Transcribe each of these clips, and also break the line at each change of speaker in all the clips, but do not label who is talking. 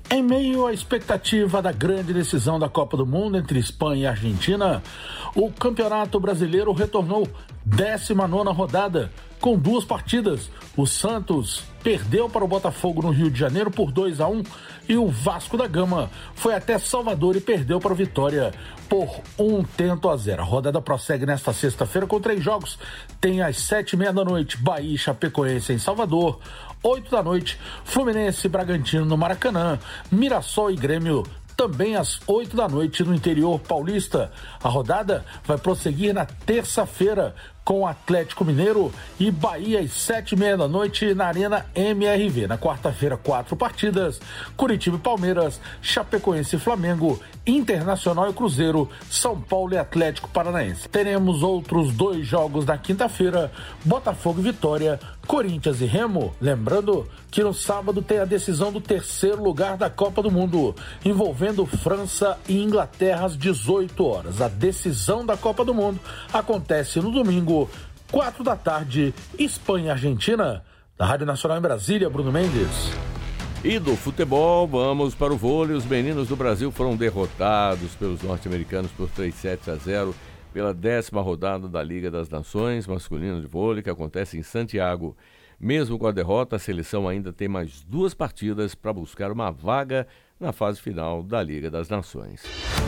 Em meio à expectativa da grande decisão da Copa do Mundo entre Espanha e Argentina, o Campeonato Brasileiro retornou 19ª rodada com 2 partidas. O Santos perdeu para o Botafogo no Rio de Janeiro por 2-1 e o Vasco da Gama foi até Salvador e perdeu para o Vitória por 1-0. A rodada prossegue nesta sexta-feira com 3 jogos. Tem às 19h30 Bahia e Chapecoense em Salvador, 20h, Fluminense e Bragantino no Maracanã, Mirassol e Grêmio também às 20h no interior paulista. A rodada vai prosseguir na terça-feira com Atlético Mineiro e Bahia às 19h30 na Arena MRV. Na quarta-feira, 4 partidas: Curitiba e Palmeiras, Chapecoense e Flamengo, Internacional e Cruzeiro, São Paulo e Atlético Paranaense. Teremos outros 2 jogos na quinta-feira: Botafogo e Vitória, Corinthians e Remo. Lembrando que no sábado tem a decisão do 3º lugar da Copa do Mundo, envolvendo França e Inglaterra às 18h. A decisão da Copa do Mundo acontece no domingo, 4h, Espanha e Argentina. Da Rádio Nacional em Brasília, Bruno Mendes.
E do futebol, vamos para o vôlei. Os meninos do Brasil foram derrotados pelos norte-americanos por 3-7-0 pela 10ª rodada da Liga das Nações masculina de vôlei, que acontece em Santiago. Mesmo com a derrota, a seleção ainda tem mais 2 partidas para buscar uma vaga na fase final da Liga das Nações.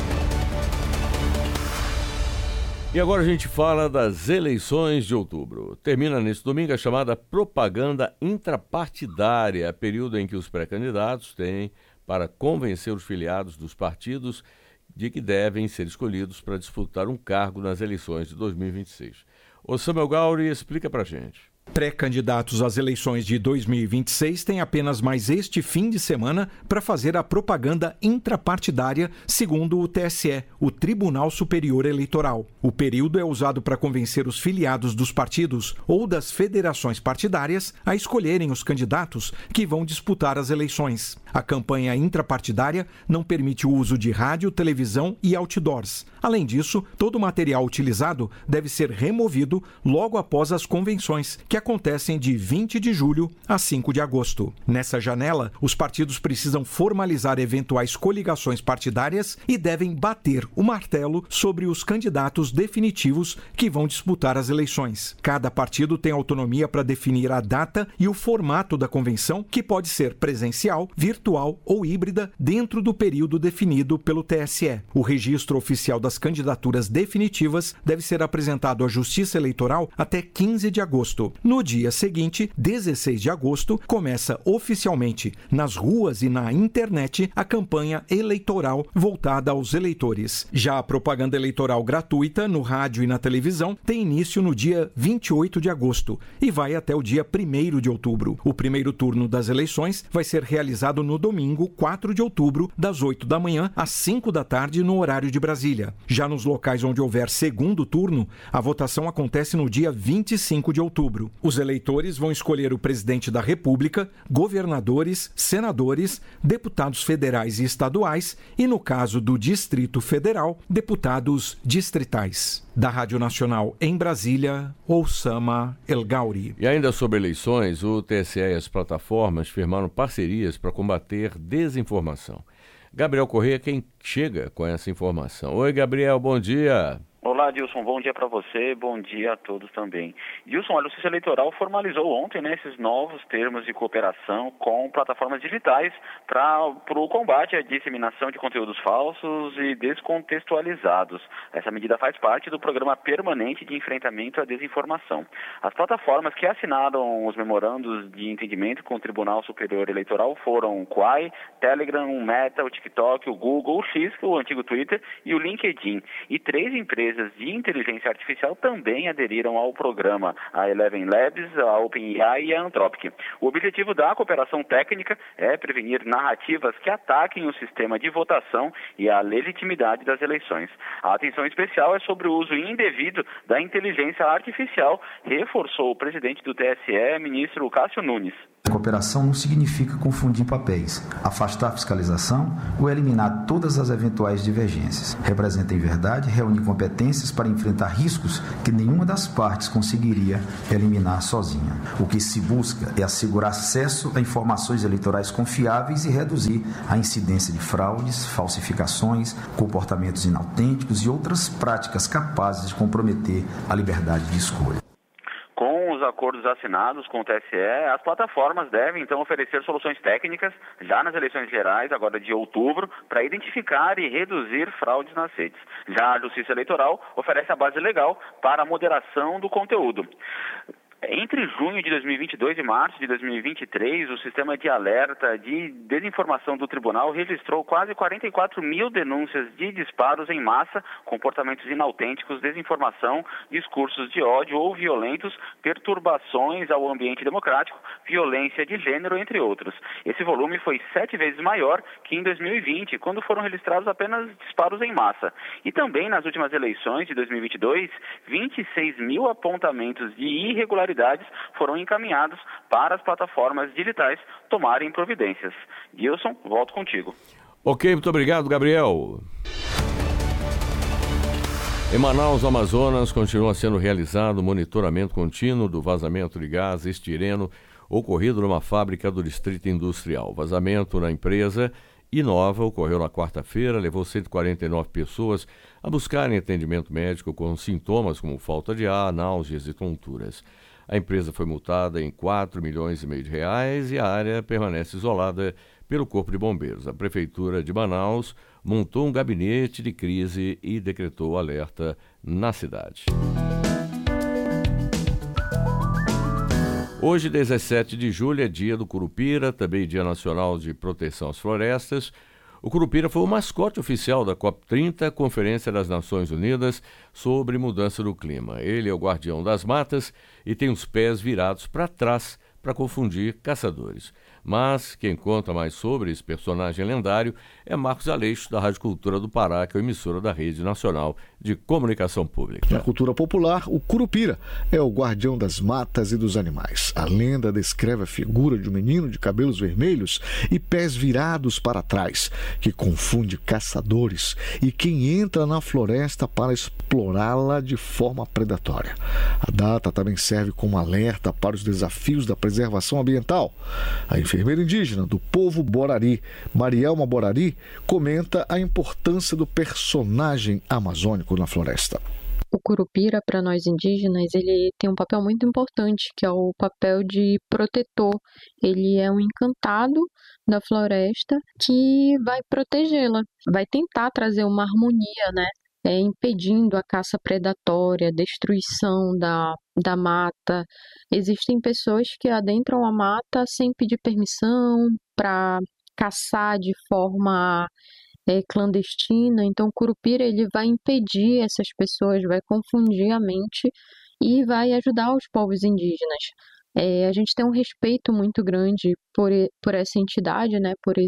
E agora a gente fala das eleições de outubro. Termina neste domingo a chamada propaganda intrapartidária, período em que os pré-candidatos têm para convencer os filiados dos partidos de que devem ser escolhidos para disputar um cargo nas eleições de 2026. O Samuel Gauri explica pra gente.
Pré-candidatos às eleições de 2026 têm apenas mais este fim de semana para fazer a propaganda intrapartidária, segundo o TSE, o Tribunal Superior Eleitoral. O período é usado para convencer os filiados dos partidos ou das federações partidárias a escolherem os candidatos que vão disputar as eleições. A campanha intrapartidária não permite o uso de rádio, televisão e outdoors. Além disso, todo o material utilizado deve ser removido logo após as convenções, que acontecem de 20 de julho a 5 de agosto. Nessa janela, os partidos precisam formalizar eventuais coligações partidárias e devem bater o martelo sobre os candidatos definitivos que vão disputar as eleições. Cada partido tem autonomia para definir a data e o formato da convenção, que pode ser presencial, virtual ou híbrida, dentro do período definido pelo TSE. O registro oficial das candidaturas definitivas deve ser apresentado à Justiça Eleitoral até 15 de agosto. No dia seguinte, 16 de agosto, começa oficialmente nas ruas e na internet a campanha eleitoral voltada aos eleitores. Já a propaganda eleitoral gratuita no rádio e na televisão tem início no dia 28 de agosto e vai até o dia 1º de outubro. O primeiro turno das eleições vai ser realizado no domingo, 4 de outubro, das 8 da manhã às 5 da tarde no horário de Brasília. Já nos locais onde houver segundo turno, a votação acontece no dia 25 de outubro. Os eleitores vão escolher o presidente da República, governadores, senadores, deputados federais e estaduais e, no caso do Distrito Federal, deputados distritais. Da Rádio Nacional em Brasília, Oussama El Gauri.
E ainda sobre eleições, o TSE e as plataformas firmaram parcerias para combater desinformação. Gabriel Corrêa, quem chega com essa informação. Oi, Gabriel, bom dia.
Olá, Dilson, bom dia para você, bom dia a todos também. Dilson, olha, o Justiça Eleitoral formalizou ontem, esses novos termos de cooperação com plataformas digitais para o combate à disseminação de conteúdos falsos e descontextualizados. Essa medida faz parte do Programa Permanente de Enfrentamento à Desinformação. As plataformas que assinaram os memorandos de entendimento com o Tribunal Superior Eleitoral foram o Quai, Telegram, o Meta, o TikTok, o Google, o X, o antigo Twitter e o LinkedIn. E 3 empresas de inteligência artificial também aderiram ao programa, a Eleven Labs, a OpenAI e a Anthropic. O objetivo da cooperação técnica é prevenir narrativas que ataquem o sistema de votação e a legitimidade das eleições. A atenção especial é sobre o uso indevido da inteligência artificial, reforçou o presidente do TSE, ministro Cássio Nunes.
A cooperação não significa confundir papéis, afastar a fiscalização ou eliminar todas as eventuais divergências. Representa, em verdade, reunir competências para enfrentar riscos que nenhuma das partes conseguiria eliminar sozinha. O que se busca é assegurar acesso a informações eleitorais confiáveis e reduzir a incidência de fraudes, falsificações, comportamentos inautênticos e outras práticas capazes de comprometer a liberdade de escolha.
Com os acordos assinados com o TSE, as plataformas devem, então, oferecer soluções técnicas já nas eleições gerais, agora de outubro, para identificar e reduzir fraudes nas redes. Já a Justiça Eleitoral oferece a base legal para a moderação do conteúdo. Entre junho de 2022 e março de 2023, o sistema de alerta de desinformação do tribunal registrou quase 44 mil denúncias de disparos em massa, comportamentos inautênticos, desinformação, discursos de ódio ou violentos, perturbações ao ambiente democrático, violência de gênero, entre outros. Esse volume foi 7 vezes maior que em 2020, quando foram registrados apenas disparos em massa. E também nas últimas eleições de 2022, 26 mil apontamentos de irregularidades foram encaminhados para as plataformas digitais tomarem providências. Gilson, volto contigo.
Ok, muito obrigado, Gabriel. Em Manaus, Amazonas, continua sendo realizado o monitoramento contínuo do vazamento de gás estireno ocorrido numa fábrica do Distrito Industrial. O vazamento na empresa Inova ocorreu na quarta-feira, levou 149 pessoas a buscarem atendimento médico com sintomas como falta de ar, náuseas e tonturas. A empresa foi multada em R$4,5 milhões e a área permanece isolada pelo Corpo de Bombeiros. A Prefeitura de Manaus montou um gabinete de crise e decretou alerta na cidade. Hoje, 17 de julho, é dia do Curupira, também Dia Nacional de Proteção às Florestas. O Curupira foi o mascote oficial da COP30, Conferência das Nações Unidas sobre Mudança do Clima. Ele é o guardião das matas e tem os pés virados para trás para confundir caçadores. Mas quem conta mais sobre esse personagem lendário é Marcos Aleixo, da Rádio Cultura do Pará, que é a emissora da Rede Nacional de Comunicação Pública.
Na cultura popular, o Curupira é o guardião das matas e dos animais. A lenda descreve a figura de um menino de cabelos vermelhos e pés virados para trás, que confunde caçadores e quem entra na floresta para explorá-la de forma predatória. A data também serve como alerta para os desafios da preservação ambiental. A enfermeira indígena do povo Borari, Marielma Borari, comenta a importância do personagem amazônico na floresta.
O Curupira, para nós indígenas, ele tem um papel muito importante, que é o papel de protetor. Ele é um encantado da floresta que vai protegê-la, vai tentar trazer uma harmonia, né? Impedindo a caça predatória, a destruição da mata. Existem pessoas que adentram a mata sem pedir permissão para caçar de forma clandestina. Então o Curupira ele vai impedir essas pessoas, vai confundir a mente e vai ajudar os povos indígenas. A gente tem um respeito muito grande por essa entidade, né? Por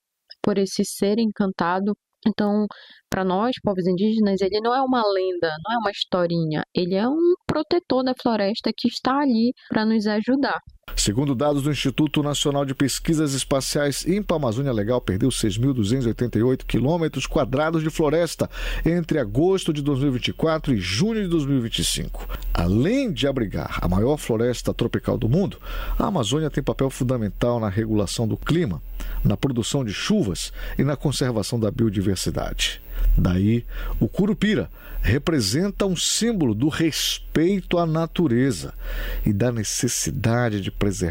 esse ser encantado. Então, para nós, povos indígenas, ele não é uma lenda, não é uma historinha. Ele é um protetor da floresta que está ali para nos ajudar.
Segundo dados do Instituto Nacional de Pesquisas Espaciais, INPA, a Amazônia Legal perdeu 6.288 quilômetros quadrados de floresta entre agosto de 2024 e junho de 2025. Além de abrigar a maior floresta tropical do mundo, a Amazônia tem papel fundamental na regulação do clima, na produção de chuvas e na conservação da biodiversidade. Daí, o Curupira representa um símbolo do respeito à natureza e da necessidade de preservar